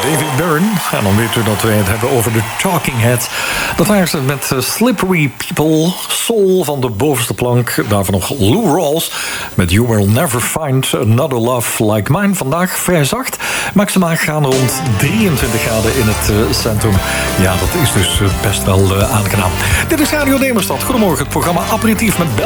David Byrne. En dan weet u dat wij het hebben over de Talking Heads. Dat waren ze met Slippery People, Soul van de bovenste plank. Daarvan nog Lou Rawls met You Will Never Find Another Love Like Mine. Vandaag vrij zacht. Maximaal gaan rond 23 graden in het centrum. Ja, dat is dus best wel aangenaam. Dit is Radio Demerstad. Goedemorgen, het programma Aperitief met